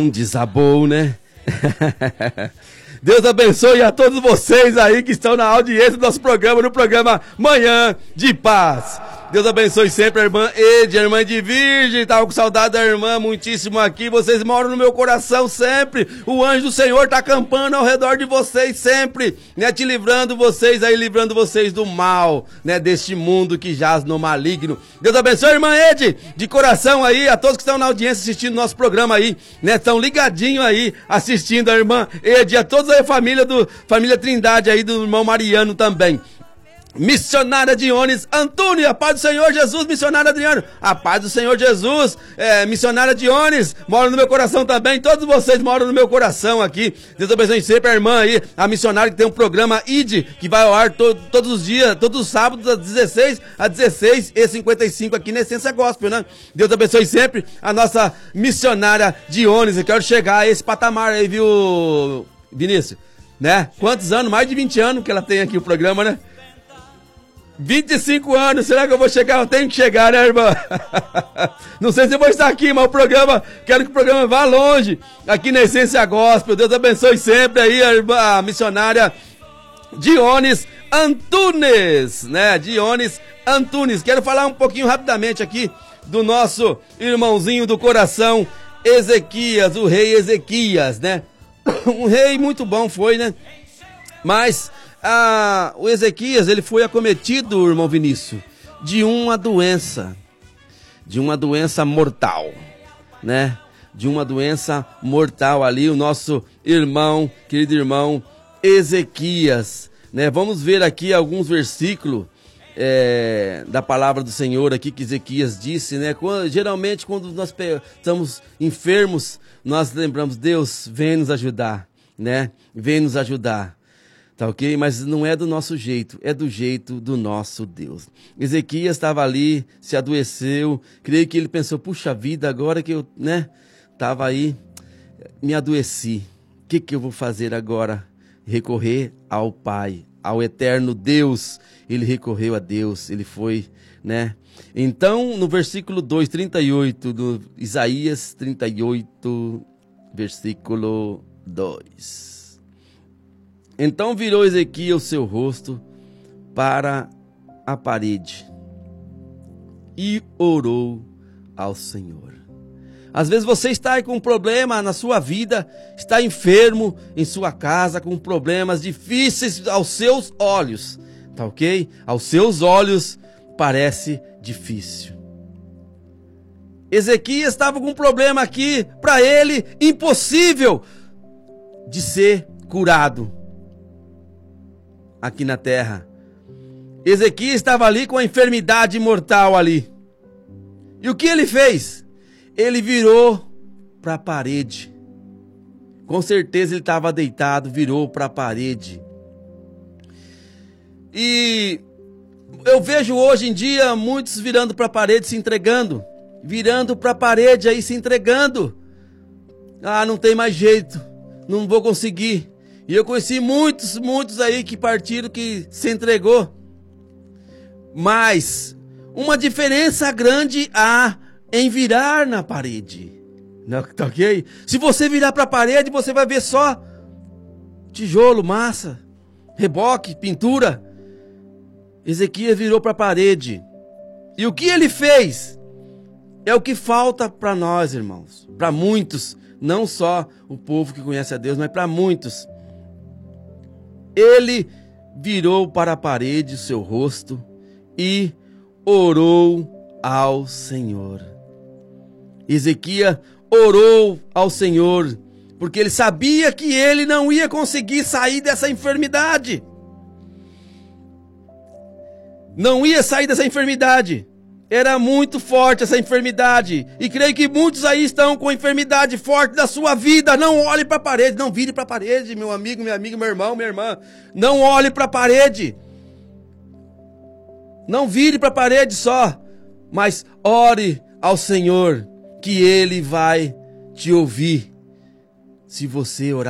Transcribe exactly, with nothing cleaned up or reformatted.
Desabou, né? Deus abençoe a todos vocês aí que estão na audiência do nosso programa, no programa Manhã de Paz. Deus abençoe sempre a irmã Ede, a irmã de Virgem, tava com saudade da irmã muitíssimo aqui, vocês moram no meu coração sempre, o anjo do Senhor tá acampando ao redor de vocês sempre, né, te livrando vocês aí, livrando vocês do mal, né, deste mundo que jaz no maligno. Deus abençoe a irmã Ede, de coração aí, a todos que estão na audiência assistindo nosso programa aí, né, estão ligadinho aí, assistindo a irmã Ede, a todos aí, a família do, família Trindade aí, do irmão Mariano também. Missionária Diones Antônio, a paz do Senhor Jesus, missionária Adriano, a paz do Senhor Jesus, é, missionária Diones, mora no meu coração também, todos vocês moram no meu coração aqui, Deus abençoe sempre a irmã aí, a missionária que tem um programa I D, que vai ao ar to, todos os dias, todos os sábados, das dezesseis às dezesseis e cinquenta e cinco aqui na Essência Gospel, né? Deus abençoe sempre a nossa missionária Diones, eu quero chegar a esse patamar aí, viu, Vinícius, né? Quantos anos? Mais de vinte anos que ela tem aqui o programa, né? vinte e cinco anos, será que eu vou chegar? Eu tenho que chegar, né, irmã? Não sei se eu vou estar aqui, mas o programa, quero que o programa vá longe, aqui na Essência Gospel. Deus abençoe sempre aí a irmã, a missionária Diones Antunes, né? Diones Antunes. Quero falar um pouquinho rapidamente aqui do nosso irmãozinho do coração, Ezequias, o rei Ezequias, né? Um rei muito bom foi, né? Mas... Ah, o Ezequias, ele foi acometido, irmão Vinícius, de uma doença, de uma doença mortal, né? De uma doença mortal ali, o nosso irmão, querido irmão Ezequias, né? Vamos ver aqui alguns versículos é, da palavra do Senhor aqui que Ezequias disse, né? Quando, geralmente quando nós estamos enfermos, nós lembramos, Deus, vem nos ajudar, né? Vem nos ajudar. Tá ok? Mas não é do nosso jeito, é do jeito do nosso Deus. Ezequias estava ali, se adoeceu, creio que ele pensou, puxa vida, agora que eu, né, estava aí, me adoeci. O que que eu vou fazer agora? Recorrer ao Pai, ao eterno Deus. Ele recorreu a Deus, ele foi, né? Então, no versículo dois, trinta e oito, do Isaías trinta e oito, versículo dois. Então virou Ezequias o seu rosto para a parede e orou ao Senhor. Às vezes você está aí com um problema na sua vida, está enfermo em sua casa, com problemas difíceis aos seus olhos, tá ok? Aos seus olhos parece difícil. Ezequias estava com um problema aqui, para ele, impossível de ser curado. Aqui na terra, Ezequias estava ali com a enfermidade mortal ali. E o que ele fez? Ele virou para a parede. Com certeza ele estava deitado, virou para a parede. E eu vejo hoje em dia muitos virando para a parede, se entregando, virando para a parede aí, se entregando. Ah, não tem mais jeito, não vou conseguir. E eu conheci muitos, muitos aí que partiram, que se entregou. Mas uma diferença grande há em virar na parede. Não, tá ok? Se você virar para a parede, você vai ver só tijolo, massa, reboque, pintura. Ezequias virou para a parede. E o que ele fez? É o que falta para nós, irmãos. Para muitos, não só o povo que conhece a Deus, mas para muitos. Ele virou para a parede o seu rosto e orou ao Senhor. Ezequias orou ao Senhor, porque ele sabia que ele não ia conseguir sair dessa enfermidade. Não ia sair dessa enfermidade. Era muito forte essa enfermidade. E creio que muitos aí estão com enfermidade forte da sua vida. Não olhe para a parede. Não vire para a parede, meu amigo, minha amiga, meu irmão, minha irmã. Não olhe para a parede. Não vire para a parede só. Mas ore ao Senhor, que Ele vai te ouvir. Se você orar.